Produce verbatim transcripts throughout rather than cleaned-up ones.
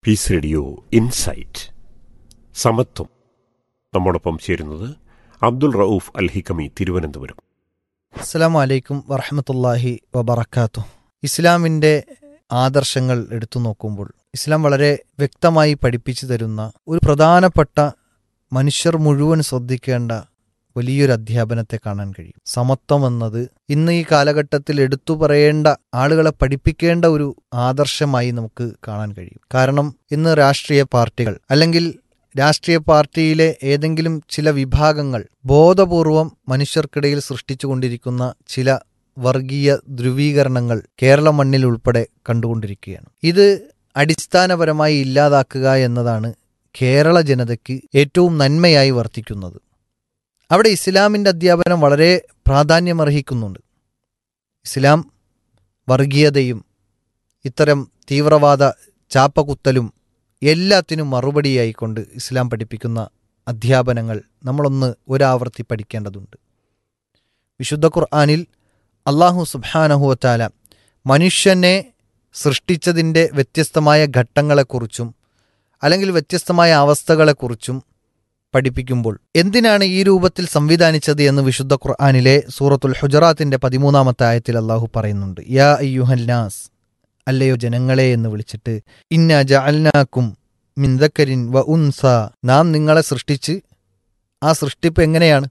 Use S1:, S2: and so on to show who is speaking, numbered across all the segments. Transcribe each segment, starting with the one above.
S1: Piece radio insight സമത്വം. നമ്മോടൊപ്പം ചേരുന്നത് അബ്ദുൾ റഊഫ് അൽ ഹിക്കമി, തിരുവനന്തപുരം.
S2: അസ്സലാമു അലൈക്കും വറഹ്മത്തുള്ളാഹി വബറകാതുഹു. ഇസ്ലാമിൻ്റെ ആദർശങ്ങൾ എടുത്തു നോക്കുമ്പോൾ ഇസ്ലാം വളരെ വ്യക്തമായി പഠിപ്പിച്ചു തരുന്ന ഒരു പ്രധാനപ്പെട്ട മനുഷ്യർ മുഴുവൻ ശ്രദ്ധിക്കേണ്ട വലിയൊരു അധ്യാപനത്തെ കാണാൻ കഴിയും. സമത്വം എന്നത് ഇന്ന് ഈ കാലഘട്ടത്തിൽ എടുത്തു പറയേണ്ട, ആളുകളെ പഠിപ്പിക്കേണ്ട ഒരു ആദർശമായി നമുക്ക് കാണാൻ കഴിയും. കാരണം ഇന്ന് രാഷ്ട്രീയ പാർട്ടികൾ അല്ലെങ്കിൽ രാഷ്ട്രീയ പാർട്ടിയിലെ ഏതെങ്കിലും ചില വിഭാഗങ്ങൾ ബോധപൂർവം മനുഷ്യർക്കിടയിൽ സൃഷ്ടിച്ചുകൊണ്ടിരിക്കുന്ന ചില വർഗീയ ധ്രുവീകരണങ്ങൾ കേരള മണ്ണിൽ ഉൾപ്പെടെ കണ്ടുകൊണ്ടിരിക്കുകയാണ്. ഇത് അടിസ്ഥാനപരമായി ഇല്ലാതാക്കുക എന്നതാണ് കേരള ജനതയ്ക്ക് ഏറ്റവും നന്മയായി വർത്തിക്കുന്നത്. അവിടെ ഇസ്ലാമിൻ്റെ അധ്യാപനം വളരെ പ്രാധാന്യമർഹിക്കുന്നുണ്ട്. ഇസ്ലാം വർഗീയതയും ഇത്തരം തീവ്രവാദ ചാപ്പകുത്തലും എല്ലാത്തിനും മറുപടിയായിക്കൊണ്ട് ഇസ്ലാം പഠിപ്പിക്കുന്ന അധ്യാപനങ്ങൾ നമ്മളൊന്ന് ഒരാവർത്തി പഠിക്കേണ്ടതുണ്ട്. വിശുദ്ധ ഖുർആനിൽ അല്ലാഹു സുബ്ഹാനഹു വ തആല മനുഷ്യനെ സൃഷ്ടിച്ചതിൻ്റെ വ്യത്യസ്തമായ ഘട്ടങ്ങളെക്കുറിച്ചും അല്ലെങ്കിൽ വ്യത്യസ്തമായ അവസ്ഥകളെക്കുറിച്ചും പഠിപ്പിക്കുമ്പോൾ എന്തിനാണ് ഈ രൂപത്തിൽ സംവിധാനിച്ചത് എന്ന് വിശുദ്ധ ഖുർആനിലെ സൂറത്തുൽ ഹുജറാത്തിന്റെ പതിമൂന്നാമത്തെ ആയത്തിൽ അല്ലാഹു പറയുന്നുണ്ട്. യാ അയ്യുഹൽ നാസ്, അല്ലയോ ജനങ്ങളെ എന്ന് വിളിച്ചിട്ട്, ഇന്ന ജഅൽനാക്കും മിൻ ദക്കരിൻ വ ഉൻസ, നാം നിങ്ങളെ സൃഷ്ടിച്ച്, ആ സൃഷ്ടിപ്പ് എങ്ങനെയാണ്?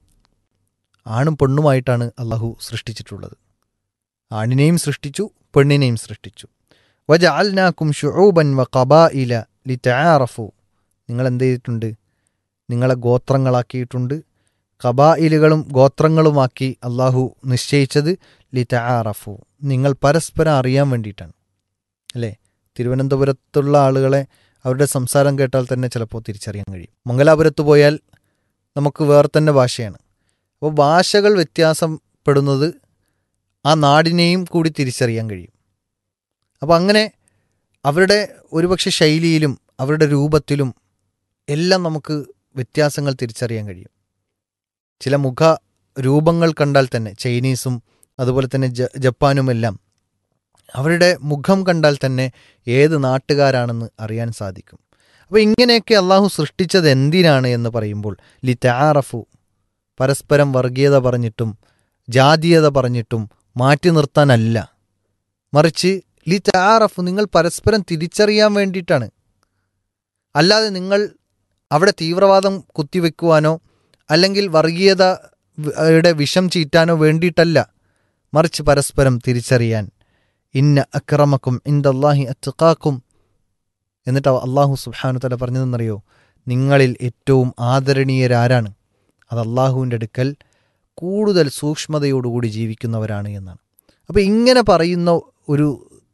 S2: ആണും പെണ്ണുമായിട്ടാണ് അല്ലാഹു സൃഷ്ടിച്ചിട്ടുള്ളത്. ആണിനെയും സൃഷ്ടിച്ചു, പെണ്ണിനെയും സൃഷ്ടിച്ചു. വ ജഅൽനാക്കും ശുഊബൻ വ ഖബായില ലിതആറഫു, നിങ്ങൾ എന്ത് ചെയ്തിട്ടുണ്ട്? നിങ്ങളെ ഗോത്രങ്ങളാക്കിയിട്ടുണ്ട്. ഖബായിലുകളും ഗോത്രങ്ങളുമാക്കി അള്ളാഹു നിശ്ചയിച്ചത് ലിതആറഫു, നിങ്ങൾ പരസ്പരം അറിയാൻ വേണ്ടിയിട്ടാണ്. അല്ലേ? തിരുവനന്തപുരത്തുള്ള ആളുകളെ അവരുടെ സംസാരം കേട്ടാൽ തന്നെ ചിലപ്പോൾ തിരിച്ചറിയാൻ കഴിയും. മംഗലാപുരത്ത് പോയാൽ നമുക്ക് വേറെ തന്നെ ഭാഷയാണ്. അപ്പോൾ ഭാഷകൾ വ്യത്യാസപ്പെടുന്നത് ആ നാടിനെയും കൂടി തിരിച്ചറിയാൻ കഴിയും. അപ്പോൾ അങ്ങനെ അവരുടെ ഒരുപക്ഷെ ശൈലിയിലും അവരുടെ രൂപത്തിലും എല്ലാം നമുക്ക് വ്യത്യാസങ്ങൾ തിരിച്ചറിയാൻ കഴിയും. ചില മുഖ രൂപങ്ങൾ കണ്ടാൽ തന്നെ ചൈനീസും അതുപോലെ തന്നെ ജ ജപ്പാനുമെല്ലാം അവരുടെ മുഖം കണ്ടാൽ തന്നെ ഏത് നാട്ടുകാരാണെന്ന് അറിയാൻ സാധിക്കും. അപ്പോൾ ഇങ്ങനെയൊക്കെ അള്ളാഹു സൃഷ്ടിച്ചത് എന്തിനാണ് എന്ന് പറയുമ്പോൾ ലിതആറഫു, പരസ്പരം വർഗീയത പറഞ്ഞിട്ടും ജാതീയത പറഞ്ഞിട്ടും മാറ്റി നിർത്താനല്ല, മറിച്ച് ലിതആറഫു, നിങ്ങൾ പരസ്പരം തിരിച്ചറിയാൻ വേണ്ടിയിട്ടാണ്. അല്ലാതെ നിങ്ങൾ അവിടെ തീവ്രവാദം കുത്തിവെക്കുവാനോ അല്ലെങ്കിൽ വർഗീയതയുടെ വിഷം ചീറ്റാനോ വേണ്ടിയിട്ടല്ല, മറിച്ച് പരസ്പരം തിരിച്ചറിയാൻ. ഇന്ന അക്രമക്കും ഇൻദല്ലാഹി അത്ഖാക്കും, എന്നിട്ട് അള്ളാഹു സുബ്ഹാനഹു തആല പറഞ്ഞതെന്നറിയോ? നിങ്ങളിൽ ഏറ്റവും ആദരണീയരാരാണ്? അത് അള്ളാഹുവിൻ്റെ അടുക്കൽ കൂടുതൽ സൂക്ഷ്മതയോടുകൂടി ജീവിക്കുന്നവരാണ് എന്നാണ്. അപ്പോൾ ഇങ്ങനെ പറയുന്ന ഒരു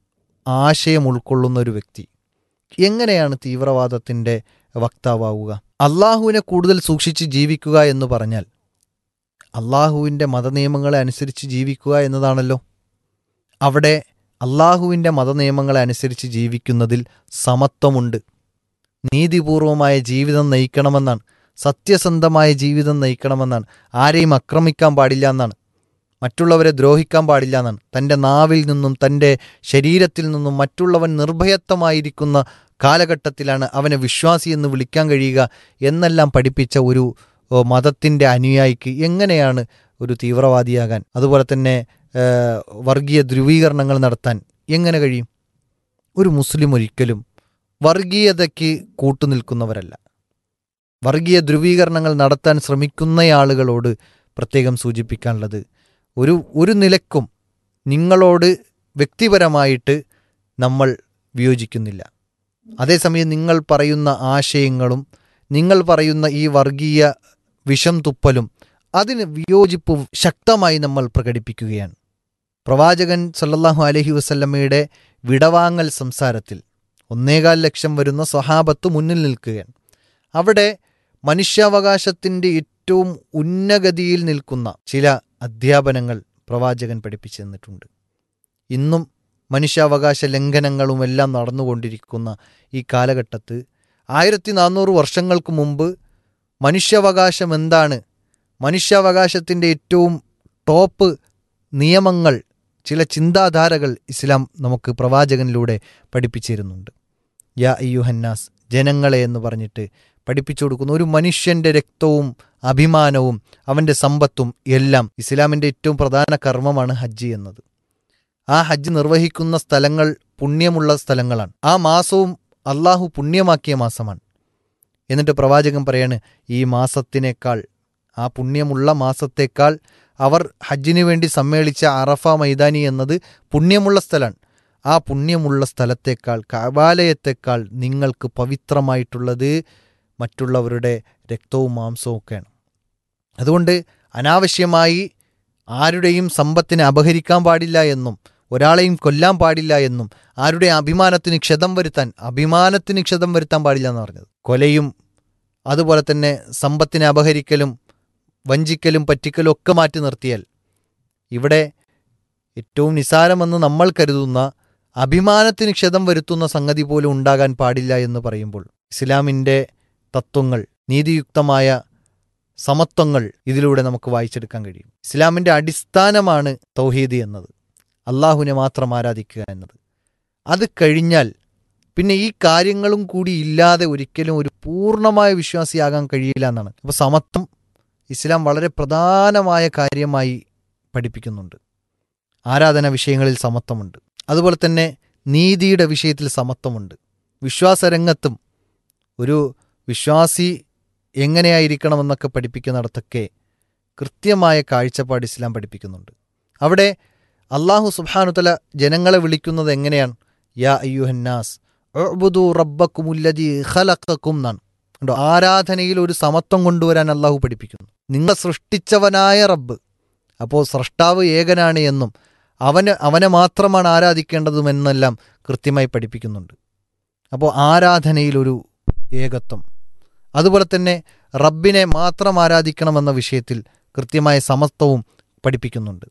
S2: ആശയം ഉൾക്കൊള്ളുന്ന ഒരു വ്യക്തി എങ്ങനെയാണ് തീവ്രവാദത്തിൻ്റെ വക്താവുക? അള്ളാഹുവിനെ കൂടുതൽ സൂക്ഷിച്ച് ജീവിക്കുക എന്ന് പറഞ്ഞാൽ അള്ളാഹുവിൻ്റെ മതനിയമങ്ങളെ അനുസരിച്ച് ജീവിക്കുക എന്നതാണല്ലോ. അവിടെ അള്ളാഹുവിൻ്റെ മതനിയമങ്ങളെ അനുസരിച്ച് ജീവിക്കുന്നതിൽ സമത്വമുണ്ട്. നീതിപൂർവമായ ജീവിതം നയിക്കണമെന്നാണ്, സത്യസന്ധമായ ജീവിതം നയിക്കണമെന്നാണ്. ആരെയും ആക്രമിക്കാൻ പാടില്ല എന്നാണ്, മറ്റുള്ളവരെ ദ്രോഹിക്കാൻ പാടില്ല എന്നാണ്. തൻ്റെ നാവിൽ നിന്നും തൻ്റെ ശരീരത്തിൽ നിന്നും മറ്റുള്ളവൻ നിർഭയത്വമായിരിക്കുന്ന കാലഘട്ടത്തിലാണ് അവനെ വിശ്വാസി എന്ന് വിളിക്കാൻ കഴിയുക എന്നെല്ലാം പഠിപ്പിച്ച ഒരു മതത്തിൻ്റെ അനുയായിക്ക് എങ്ങനെയാണ് ഒരു തീവ്രവാദിയാകാൻ, അതുപോലെ തന്നെ വർഗീയ ധ്രുവീകരണങ്ങൾ നടത്താൻ എങ്ങനെ കഴിയും? ഒരു മുസ്ലിം ഒരിക്കലും വർഗീയതയ്ക്ക് കൂട്ടുനിൽക്കുന്നവരല്ല. വർഗീയ ധ്രുവീകരണങ്ങൾ നടത്താൻ ശ്രമിക്കുന്ന ആളുകളോട് പ്രത്യേകം സൂചിപ്പിക്കാനുള്ളത്, ഒരു ഒരു നിലക്കും നിങ്ങളോട് വ്യക്തിപരമായിട്ട് നമ്മൾ വിയോജിക്കുന്നില്ല. അതേസമയം നിങ്ങൾ പറയുന്ന ആശയങ്ങളും നിങ്ങൾ പറയുന്ന ഈ വർഗീയ വിഷം തുപ്പലും അതിന് വിയോജിപ്പ് ശക്തമായി നമ്മൾ പ്രകടിപ്പിക്കുകയാണ്. പ്രവാചകൻ സല്ലല്ലാഹു അലൈഹി വസല്ലമയുടെ വിടവാങ്ങൽ സംസാരത്തിൽ ഒന്നേകാൽ ലക്ഷം വരുന്ന സ്വഹാബത്ത് മുന്നിൽ നിൽക്കുകയാണ്. അവിടെ മനുഷ്യാവകാശത്തിൻ്റെ ഏറ്റവും ഉന്നഗതിയിൽ നിൽക്കുന്ന ചില അധ്യാപനങ്ങൾ പ്രവാചകൻ പഠിപ്പിച്ചു തന്നിട്ടുണ്ട്. ഇന്നും മനുഷ്യാവകാശ ലംഘനങ്ങളുമെല്ലാം നടന്നുകൊണ്ടിരിക്കുന്ന ഈ കാലഘട്ടത്ത് ആയിരത്തി നാനൂറ് വർഷങ്ങൾക്ക് മുമ്പ് മനുഷ്യാവകാശം എന്താണ്, മനുഷ്യാവകാശത്തിൻ്റെ ഏറ്റവും ടോപ്പ് നിയമങ്ങൾ, ചില ചിന്താധാരകൾ ഇസ്ലാം നമുക്ക് പ്രവാചകനിലൂടെ പഠിപ്പിച്ചിരുന്നുണ്ട്. യാ അയ്യുഹന്നാസ്, ജനങ്ങളെ എന്ന് പറഞ്ഞിട്ട് പഠിപ്പിച്ചു കൊടുക്കുന്നു. ഒരു മനുഷ്യൻ്റെ രക്തവും അഭിമാനവും അവൻ്റെ സമ്പത്തും എല്ലാം ഇസ്ലാമിൻ്റെ ഏറ്റവും പ്രധാന കർമ്മമാണ് ഹജ്ജ് എന്നത്. ആ ഹജ്ജ് നിർവഹിക്കുന്ന സ്ഥലങ്ങൾ പുണ്യമുള്ള സ്ഥലങ്ങളാണ്. ആ മാസവും അള്ളാഹു പുണ്യമാക്കിയ മാസമാണ്. എന്നിട്ട് പ്രവാചകൻ പറയാണ്, ഈ മാസത്തിനേക്കാൾ, ആ പുണ്യമുള്ള മാസത്തേക്കാൾ അവർ ഹജ്ജിന് വേണ്ടി സമ്മേളിച്ച അറഫ മൈതാനി എന്നത് പുണ്യമുള്ള സ്ഥലമാണ്. ആ പുണ്യമുള്ള സ്ഥലത്തേക്കാൾ, കഅബാലയത്തേക്കാൾ നിങ്ങൾക്ക് പവിത്രമായിട്ടുള്ളത് മറ്റുള്ളവരുടെ രക്തവും മാംസവും ഒക്കെയാണ്. അതുകൊണ്ട് അനാവശ്യമായി ആരുടെയും സമ്പത്തിനെ അപഹരിക്കാൻ പാടില്ല എന്നും ഒരാളെയും കൊല്ലാൻ പാടില്ല എന്നും ആരുടെ അഭിമാനത്തിന് ക്ഷതം വരുത്താൻ അഭിമാനത്തിന് ക്ഷതം വരുത്താൻ പാടില്ല എന്ന് പറഞ്ഞത്. കൊലയും അതുപോലെ തന്നെ സമ്പത്തിനെ അപഹരിക്കലും വഞ്ചിക്കലും പറ്റിക്കലും ഒക്കെ മാറ്റി നിർത്തിയാൽ ഇവിടെ ഏറ്റവും നിസാരമെന്ന് നമ്മൾ കരുതുന്ന അഭിമാനത്തിന് ക്ഷതം വരുത്തുന്ന സംഗതി പോലും ഉണ്ടാകാൻ പാടില്ല എന്ന് പറയുമ്പോൾ ഇസ്ലാമിൻ്റെ തത്വങ്ങൾ, നീതിയുക്തമായ സമത്വങ്ങൾ ഇതിലൂടെ നമുക്ക് വായിച്ചെടുക്കാൻ കഴിയും. ഇസ്ലാമിൻ്റെ അടിസ്ഥാനമാണ് തൗഹീദ് എന്നത്, അള്ളാഹുവിനെ മാത്രം ആരാധിക്കുക എന്നത്. അത് കഴിഞ്ഞാൽ പിന്നെ ഈ കാര്യങ്ങളും കൂടി ഇല്ലാതെ ഒരിക്കലും ഒരു പൂർണ്ണമായ വിശ്വാസിയാകാൻ കഴിയില്ല എന്നാണ്. അപ്പോൾ സമത്വം ഇസ്ലാം വളരെ പ്രധാനമായ കാര്യമായി പഠിപ്പിക്കുന്നുണ്ട്. ആരാധന വിഷയങ്ങളിൽ സമത്വമുണ്ട്, അതുപോലെ തന്നെ നീതിയുടെ വിഷയത്തിൽ സമത്വമുണ്ട്. വിശ്വാസരംഗത്തും ഒരു വിശ്വാസി എങ്ങനെയായിരിക്കണമെന്നൊക്കെ പഠിപ്പിക്കുന്നിടത്തൊക്കെ കൃത്യമായ കാഴ്ചപ്പാട് ഇസ്ലാം പഠിപ്പിക്കുന്നുണ്ട്. അവിടെ അള്ളാഹു സുബ്ഹാനഹു തആല ജനങ്ങളെ വിളിക്കുന്നത് എങ്ങനെയാണ്? യാ അയ്യുഹന്നാസ് ഉഅ്ബുദു റബ്ബക്കുമുല്ലദീ ഖലഖക്കും എന്നാണ്. കണ്ടോ, ആരാധനയിൽ ഒരു സമത്വം കൊണ്ടുവരാൻ അള്ളാഹു പഠിപ്പിക്കുന്നു. നിങ്ങൾ സൃഷ്ടിച്ചവനായ റബ്ബ്, അപ്പോൾ സ്രഷ്ടാവ് ഏകനാണ് എന്നും അവന് അവനെ മാത്രമാണ് ആരാധിക്കേണ്ടതുമെന്നെല്ലാം കൃത്യമായി പഠിപ്പിക്കുന്നുണ്ട്. അപ്പോൾ ആരാധനയിലൊരു ഏകത്വം, അതുപോലെ തന്നെ റബ്ബിനെ മാത്രം ആരാധിക്കണമെന്ന വിഷയത്തിൽ കൃത്യമായ സമത്വവും പഠിപ്പിക്കുന്നുണ്ട്.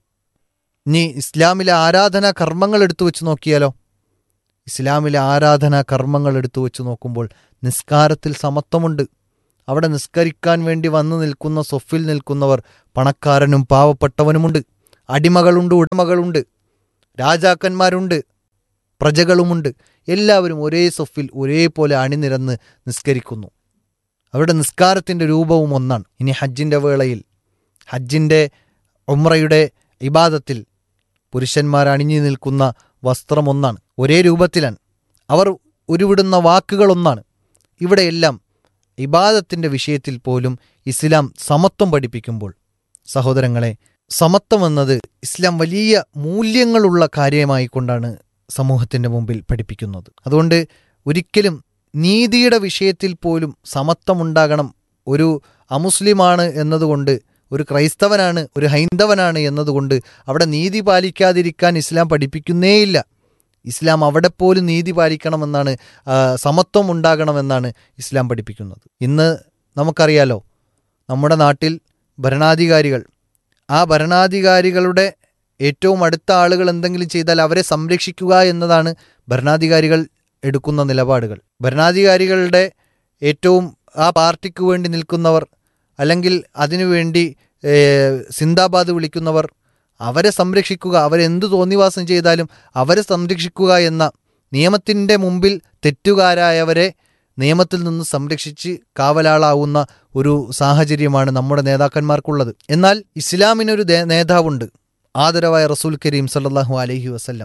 S2: ഇനി ഇസ്ലാമിലെ ആരാധനാ കർമ്മങ്ങൾ എടുത്തു വെച്ച് നോക്കിയാലോ? ഇസ്ലാമിലെ ആരാധനാ കർമ്മങ്ങൾ എടുത്തു വെച്ച് നോക്കുമ്പോൾ നിസ്കാരത്തിൽ സമത്വമുണ്ട്. അവിടെ നിസ്കരിക്കാൻ വേണ്ടി വന്നു നിൽക്കുന്ന സൊഫിൽ നിൽക്കുന്നവർ പണക്കാരനും പാവപ്പെട്ടവനുമുണ്ട്, അടിമകളുണ്ട്, ഉടമകളുണ്ട്, രാജാക്കന്മാരുണ്ട്, പ്രജകളുമുണ്ട്. എല്ലാവരും ഒരേ സൊഫിൽ ഒരേപോലെ അണിനിരന്ന് നിസ്കരിക്കുന്നു. അവരുടെ നിസ്കാരത്തിൻ്റെ രൂപവും ഒന്നാണ്. ഇനി ഹജ്ജിൻ്റെ വേളയിൽ, ഹജ്ജിൻ്റെ ഉംറയുടെ ഇബാദത്തിൽ പുരുഷന്മാർ അണിഞ്ഞു നിൽക്കുന്ന വസ്ത്രം ഒന്നാണ്, ഒരേ രൂപത്തിലാണ്. അവർ ഉരുവിടുന്ന വാക്കുകളൊന്നാണ്. ഇവിടെയെല്ലാം ഇബാദത്തിൻ്റെ വിഷയത്തിൽ പോലും ഇസ്ലാം സമത്വം പഠിപ്പിക്കുമ്പോൾ സഹോദരങ്ങളെ, സമത്വം എന്നത് ഇസ്ലാം വലിയ മൂല്യങ്ങളുള്ള കാര്യമായി കൊണ്ടാണ് സമൂഹത്തിൻ്റെ മുമ്പിൽ പഠിപ്പിക്കുന്നത്. അതുകൊണ്ട് ഒരിക്കലും നീതിയുടെ വിഷയത്തിൽ പോലും സമത്വമുണ്ടാകണം. ഒരു അമുസ്ലിമാണ് എന്നതുകൊണ്ട്, ഒരു ക്രൈസ്തവനാണ്, ഒരു ഹൈന്ദവനാണ് എന്നതുകൊണ്ട് അവിടെ നീതി പാലിക്കാതിരിക്കാൻ ഇസ്ലാം പഠിപ്പിക്കുന്നേയില്ല. ഇസ്ലാം അവിടെ പോലും നീതി പാലിക്കണമെന്നാണ്, സമത്വം ഉണ്ടാകണമെന്നാണ് ഇസ്ലാം പഠിപ്പിക്കുന്നത്. ഇന്ന് നമുക്കറിയാലോ, നമ്മുടെ നാട്ടിൽ ഭരണാധികാരികൾ, ആ ഭരണാധികാരികളുടെ ഏറ്റവും അടുത്ത ആളുകൾ എന്തെങ്കിലും ചെയ്താൽ അവരെ സംരക്ഷിക്കുക എന്നതാണ് ഭരണാധികാരികൾ എടുക്കുന്ന നിലപാടുകൾ. ഭരണാധികാരികളുടെ ഏറ്റവും ആ പാർട്ടിക്ക് വേണ്ടി നിൽക്കുന്നവർ, അല്ലെങ്കിൽ അതിനുവേണ്ടി സിന്ദാബാദ് വിളിക്കുന്നവർ, അവരെ സംരക്ഷിക്കുക, അവരെന്തു തോന്നിവാസം ചെയ്താലും അവരെ സംരക്ഷിക്കുക എന്ന നിയമത്തിൻ്റെ മുമ്പിൽ തെറ്റുകാരായവരെ നിയമത്തിൽ നിന്ന് സംരക്ഷിച്ച് കാവലാളാവുന്ന ഒരു സാഹചര്യമാണ് നമ്മുടെ നേതാക്കന്മാർക്കുള്ളത്. എന്നാൽ ഇസ്ലാമിനൊരു നേതാവുണ്ട്, ആദരവായ റസൂൽ കരീം സല്ലല്ലാഹു അലൈഹി വസല്ലം.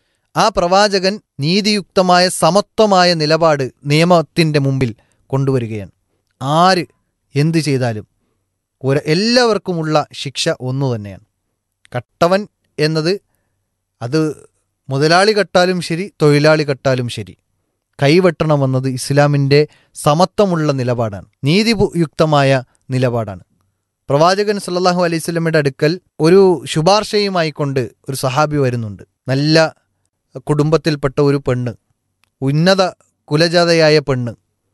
S2: ആ പ്രവാചകൻ നീതിയുക്തമായ സമത്വമായ നിലപാട് നിയമത്തിൻ്റെ മുമ്പിൽ കൊണ്ടുവരികയാണ്. ആര് എന്ത് ചെയ്താലും ഒരു എല്ലാവർക്കുമുള്ള ശിക്ഷ ഒന്നു തന്നെയാണ്. കട്ടവൻ എന്നത് അത് മുതലാളി കട്ടാലും ശരി, തൊഴിലാളി കട്ടാലും ശരി, കൈവെട്ടണമെന്നത് ഇസ്ലാമിൻ്റെ സമത്വമുള്ള നിലപാടാണ്, നീതിയുക്തമായ നിലപാടാണ്. പ്രവാചകൻ സല്ലല്ലാഹു അലൈഹി വസല്ലമയുടെ അടുക്കൽ ഒരു ശുപാർശയുമായി കൊണ്ട് ഒരു സഹാബി വരുന്നുണ്ട്. നല്ല കുടുംബത്തിൽപ്പെട്ട ഒരു പെണ്ണ്, ഉന്നത കുലജാതയായ പെണ്ണ്.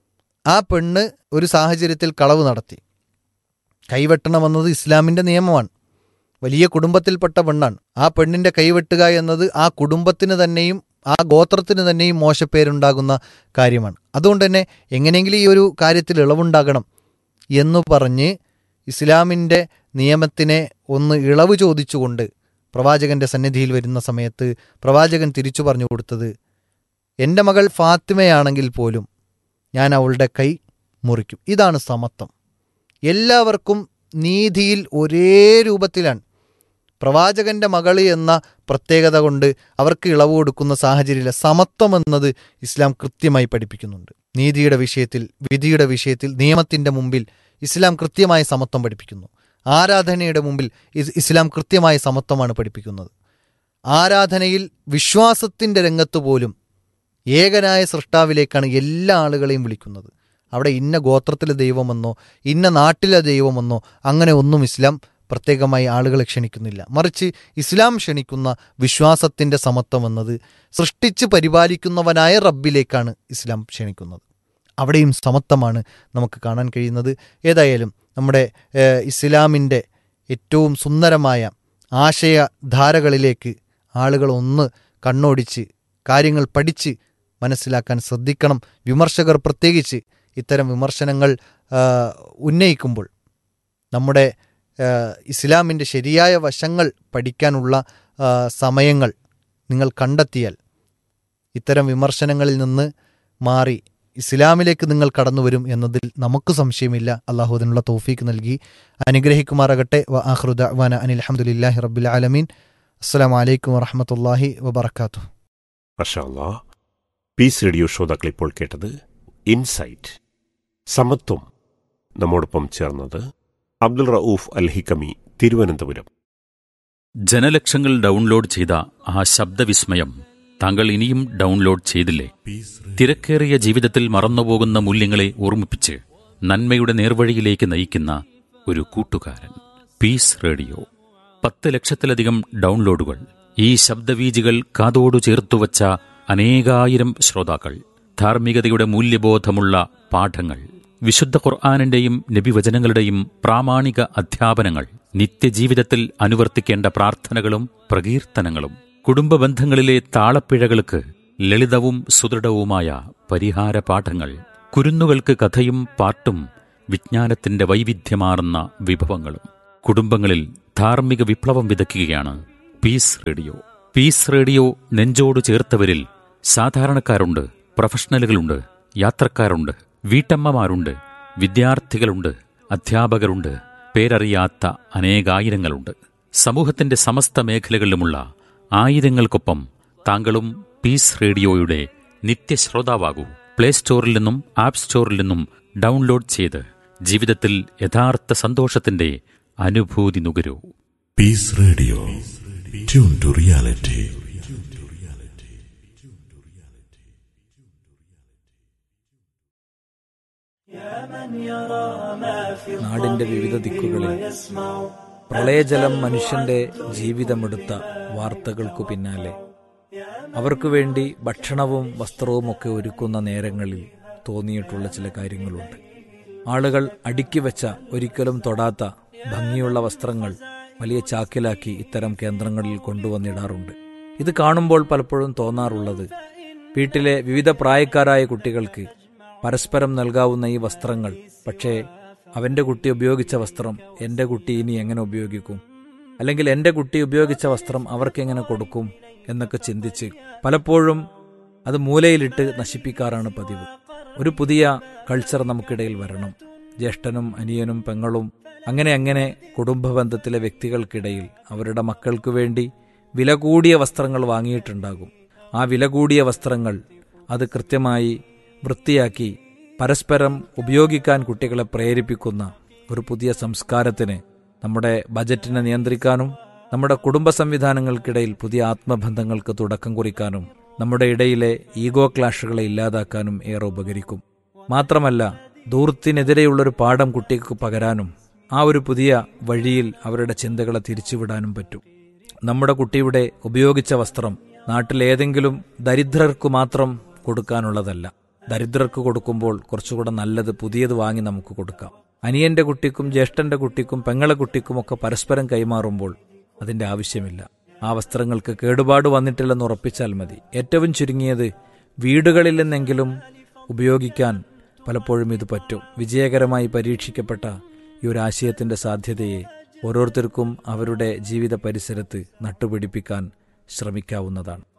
S2: ആ പെണ്ണ് ഒരു സാഹചര്യത്തിൽ കളവ് നടത്തി. കൈവെട്ടണമെന്നത് ഇസ്ലാമിൻ്റെ നിയമമാണ്. വലിയ കുടുംബത്തിൽപ്പെട്ട പെണ്ണാണ്. ആ പെണ്ണിൻ്റെ കൈവെട്ടുക എന്നത് ആ കുടുംബത്തിന് തന്നെയും ആ ഗോത്രത്തിന് തന്നെയും മോശപ്പേരുണ്ടാകുന്ന കാര്യമാണ്. അതുകൊണ്ട് തന്നെ എങ്ങനെയെങ്കിലും ഈ ഒരു കാര്യത്തിൽ ഇളവുണ്ടാകണം എന്നു പറഞ്ഞ് ഇസ്ലാമിൻ്റെ നിയമത്തിനെ ഒന്ന് ഇളവ് ചോദിച്ചുകൊണ്ട് പ്രവാചകൻ്റെ സന്നിധിയിൽ വരുന്ന സമയത്ത് പ്രവാചകൻ തിരിച്ചു പറഞ്ഞു കൊടുത്തത്, എൻ്റെ മകൾ ഫാത്തിമയാണെങ്കിൽ പോലും ഞാൻ അവളുടെ കൈ മുറിക്കും. ഇതാണ് സമത്വം. എല്ലാവർക്കും നീതിയിൽ ഒരേ രൂപത്തിലാണ്. പ്രവാചകൻ്റെ മകൾ എന്ന പ്രത്യേകത കൊണ്ട് അവർക്ക് ഇളവ് കൊടുക്കുന്ന സാഹചര്യമില്ല. സമത്വം എന്നത് ഇസ്ലാം കൃത്യമായി പഠിപ്പിക്കുന്നുണ്ട്. നീതിയുടെ വിഷയത്തിൽ, വിധിയുടെ വിഷയത്തിൽ, നിയമത്തിൻ്റെ മുമ്പിൽ ഇസ്ലാം കൃത്യമായ സമത്വം പഠിപ്പിക്കുന്നു. ആരാധനയുടെ മുമ്പിൽ ഇസ്ലാം കൃത്യമായ സമത്വമാണ് പഠിപ്പിക്കുന്നത്. ആരാധനയിൽ വിശ്വാസത്തിൻ്റെ രംഗത്ത് പോലും ഏകനായ സൃഷ്ടാവിലേക്കാണ് എല്ലാ ആളുകളെയും വിളിക്കുന്നത്. അവിടെ ഇന്ന ഗോത്രത്തിലെ ദൈവമെന്നോ ഇന്ന നാട്ടിലെ ദൈവമെന്നോ അങ്ങനെ ഒന്നും ഇസ്ലാം പ്രത്യേകമായി ആളുകളെ ക്ഷണിക്കുന്നില്ല. മറിച്ച് ഇസ്ലാം ക്ഷണിക്കുന്ന വിശ്വാസത്തിൻ്റെ സമത്വം എന്നത് സൃഷ്ടിച്ച് പരിപാലിക്കുന്നവനായ റബ്ബിലേക്കാണ് ഇസ്ലാം ക്ഷണിക്കുന്നത്. അവിടെയും സമത്വമാണ് നമുക്ക് കാണാൻ കഴിയുന്നത്. ഏതായാലും നമ്മുടെ ഇസ്ലാമിൻ്റെ ഏറ്റവും സുന്ദരമായ ആശയധാരകളിലേക്ക് ആളുകൾ ഒന്ന് കണ്ണോടിച്ച് കാര്യങ്ങൾ പഠിച്ച് മനസ്സിലാക്കാൻ ശ്രദ്ധിക്കണം. വിമർശകർ പ്രത്യേകിച്ച് ഇത്തരം വിമർശനങ്ങൾ ഉന്നയിക്കുമ്പോൾ നമ്മുടെ ഇസ്ലാമിൻ്റെ ശരിയായ വശങ്ങൾ പഠിക്കാനുള്ള സമയങ്ങൾ നിങ്ങൾ കണ്ടെത്തിയാൽ ഇത്തരം വിമർശനങ്ങളിൽ നിന്ന് മാറി ഇസ്ലാമിലേക്ക് നിങ്ങൾ കടന്നു വരും എന്നതിൽ നമുക്ക് സംശയമില്ല. അള്ളാഹു അതിനുള്ള തൗഫീക്ക് നൽകി അനുഗ്രഹിക്കുമാറാകട്ടെ. വ ആഖിറു ദഅ്വാന അനിൽ ഹംദുലില്ലാഹി റബ്ബിൽ ആലമീൻ. അസ്സലാമു അലൈക്കും വറഹ്മത്തുള്ളാഹി വബറകാതുഹു.
S1: മാഷാ അല്ലാഹ്. പീസ് റേഡിയോ ശ്രോതാക്കൾ ഇപ്പോൾ കേട്ടത് ഇൻസൈറ്റ്, സമത്വം. നമ്മോടൊപ്പം ചേർന്നത് അബ്ദുൾ റഊഫ് അൽ ഹിക്കമി, തിരുവനന്തപുരം.
S3: ജനലക്ഷങ്ങൾ ഡൗൺലോഡ് ചെയ്ത ആ ശബ്ദവിസ്മയം താങ്കൾ ഇനിയും ഡൗൺലോഡ് ചെയ്തില്ലേ? തിരക്കേറിയ ജീവിതത്തിൽ മറന്നുപോകുന്ന മൂല്യങ്ങളെ ഓർമ്മിപ്പിച്ച് നന്മയുടെ നേർവഴിയിലേക്ക് നയിക്കുന്ന ഒരു കൂട്ടുകാരൻ. Piece radio. പത്ത് ലക്ഷത്തിലധികം ഡൗൺലോഡുകൾ. ഈ ശബ്ദവീജികൾ കാതോടു ചേർത്തുവച്ച അനേകായിരം ശ്രോതാക്കൾ. ധാർമ്മികതയുടെ മൂല്യബോധമുള്ള പാഠങ്ങൾ, വിശുദ്ധ ഖുർആാനിന്റെയും നബിവചനങ്ങളുടെയും പ്രാമാണിക അധ്യാപനങ്ങൾ, നിത്യജീവിതത്തിൽ അനുവർത്തിക്കേണ്ട പ്രാർത്ഥനകളും പ്രകീർത്തനങ്ങളും, കുടുംബ ബന്ധങ്ങളിലെ താളപ്പിഴകൾക്ക് ലളിതവും സുദൃഢവുമായ പരിഹാര പാഠങ്ങൾ, കുരുന്നുകൾക്ക് കഥയും പാട്ടും വിജ്ഞാനത്തിന്റെ വൈവിധ്യമാർന്ന വിഭവങ്ങളും. കുടുംബങ്ങളിൽ ധാർമ്മിക വിപ്ലവം വിതയ്ക്കുകയാണ് പീസ് റേഡിയോ. പീസ് റേഡിയോ നെഞ്ചോട് ചേർത്തവരിൽ സാധാരണക്കാരുണ്ട്, പ്രൊഫഷണലുകളുണ്ട്, യാത്രക്കാരുണ്ട്, വീട്ടമ്മമാരുണ്ട്, വിദ്യാർത്ഥികളുണ്ട്, അധ്യാപകരുണ്ട്, പേരറിയാത്ത അനേകായിരങ്ങളുണ്ട്. സമൂഹത്തിന്റെ സമസ്ത മേഖലകളിലുമുള്ള ആയിരങ്ങൾക്കൊപ്പം താങ്കളും പീസ് റേഡിയോയുടെ നിത്യശ്രോതാവാകൂ. പ്ലേ സ്റ്റോറിൽ നിന്നും ആപ്പ് സ്റ്റോറിൽ നിന്നും ഡൗൺലോഡ് ചെയ്ത് ജീവിതത്തിൽ യഥാർത്ഥ സന്തോഷത്തിന്റെ അനുഭൂതി നുകരൂ.
S4: Piece radio, tune to reality.
S5: നാടിന്റെ വിവിധ ദിക്കുകളിൽ പ്രളയജലം മനുഷ്യന്റെ ജീവിതമെടുത്ത വാർത്തകൾക്കു പിന്നാലെ അവർക്കു വേണ്ടി ഭക്ഷണവും വസ്ത്രവുമൊക്കെ ഒരുക്കുന്ന നേരങ്ങളിൽ തോന്നിയിട്ടുള്ള ചില കാര്യങ്ങളുണ്ട്. ആളുകൾ അടുക്കി വെച്ച, ഒരിക്കലും തൊടാത്ത ഭംഗിയുള്ള വസ്ത്രങ്ങൾ വലിയ ചാക്കിലാക്കി ഇത്തരം കേന്ദ്രങ്ങളിൽ കൊണ്ടുവന്നിടാറുണ്ട്. ഇത് കാണുമ്പോൾ പലപ്പോഴും തോന്നാറുള്ളത്, വീട്ടിലെ വിവിധ പ്രായക്കാരായ കുട്ടികൾക്ക് പരസ്പരം നൽകാവുന്ന ഈ വസ്ത്രങ്ങൾ, പക്ഷേ അവൻ്റെ കുട്ടി ഉപയോഗിച്ച വസ്ത്രം എൻ്റെ കുട്ടി ഇനി എങ്ങനെ ഉപയോഗിക്കും, അല്ലെങ്കിൽ എൻ്റെ കുട്ടി ഉപയോഗിച്ച വസ്ത്രം അവർക്കെങ്ങനെ കൊടുക്കും എന്നൊക്കെ ചിന്തിച്ച് പലപ്പോഴും അത് മൂലയിലിട്ട് നശിപ്പിക്കാറാണ് പതിവ്. ഒരു പുതിയ കൾച്ചർ നമുക്കിടയിൽ വരണം. ജ്യേഷ്ഠനും അനിയനും പെങ്ങളും അങ്ങനെ അങ്ങനെ കുടുംബ ബന്ധത്തിലെ വ്യക്തികൾക്കിടയിൽ അവരുടെ മക്കൾക്ക് വേണ്ടി വില കൂടിയ വസ്ത്രങ്ങൾ വാങ്ങിയിട്ടുണ്ടാകും. ആ വില കൂടിയ വസ്ത്രങ്ങൾ അത് കൃത്യമായി വൃത്തിയാക്കി പരസ്പരം ഉപയോഗിക്കാൻ കുട്ടികളെ പ്രേരിപ്പിക്കുന്ന ഒരു പുതിയ സംസ്കാരത്തിന് നമ്മുടെ ബജറ്റിനെ നിയന്ത്രിക്കാനും നമ്മുടെ കുടുംബ സംവിധാനങ്ങൾക്കിടയിൽ പുതിയ ആത്മബന്ധങ്ങൾക്ക് തുടക്കം കുറിക്കാനും നമ്മുടെ ഇടയിലെ ഈഗോ ക്ലാഷുകളെ ഇല്ലാതാക്കാനും ഏറെ ഉപകരിക്കും. മാത്രമല്ല, ധൂർത്തിനെതിരെയുള്ളൊരു പാഠം കുട്ടികൾക്ക് പകരാനും ആ ഒരു പുതിയ വഴിയിൽ അവരുടെ ചിന്തകളെ തിരിച്ചുവിടാനും പറ്റും. നമ്മുടെ കുട്ടിയുടെ ഉപയോഗിച്ച വസ്ത്രം നാട്ടിലേതെങ്കിലും ദരിദ്രർക്ക് മാത്രം കൊടുക്കാനുള്ളതല്ല. ദരിദ്രർക്ക് കൊടുക്കുമ്പോൾ കുറച്ചുകൂടെ നല്ലത് പുതിയത് വാങ്ങി നമുക്ക് കൊടുക്കാം. അനിയന്റെ കുട്ടിക്കും ജ്യേഷ്ഠന്റെ കുട്ടിക്കും പെങ്ങളെ കുട്ടിക്കുമൊക്കെ പരസ്പരം കൈമാറുമ്പോൾ അതിന്റെ ആവശ്യമില്ല. ആ വസ്ത്രങ്ങൾക്ക് കേടുപാട് വന്നിട്ടില്ലെന്ന് ഉറപ്പിച്ചാൽ മതി. ഏറ്റവും ചുരുങ്ങിയത് വീടുകളിൽ നിന്നെങ്കിലും ഉപയോഗിക്കാൻ പലപ്പോഴും ഇത് പറ്റും. വിജയകരമായി പരീക്ഷിക്കപ്പെട്ട ഈ ഒരു ആശയത്തിന്റെ സാധ്യതയെ ഓരോരുത്തർക്കും അവരുടെ ജീവിത പരിസരത്ത് നട്ടുപിടിപ്പിക്കാൻ ശ്രമിക്കാവുന്നതാണ്.